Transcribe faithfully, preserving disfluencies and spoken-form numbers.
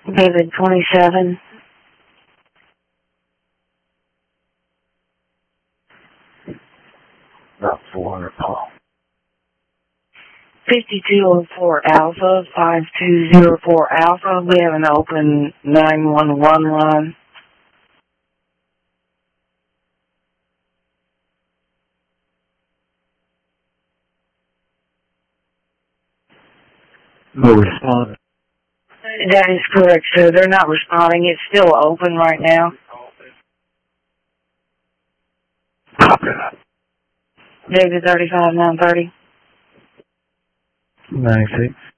David twenty-seven. About four hundred call. fifty-two oh four Alpha, five two zero four Alpha. We have an open nine one one line. No response. That is correct, sir. They're not responding. It's still open right now. Copy that. David thirty-five nine thirty. ninety-six.